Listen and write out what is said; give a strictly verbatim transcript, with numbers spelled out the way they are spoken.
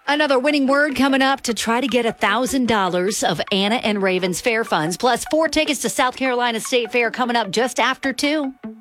Another winning word coming up to try to get one thousand dollars of Anna and Raven's Fair funds, plus four tickets to South Carolina State Fair coming up just after two.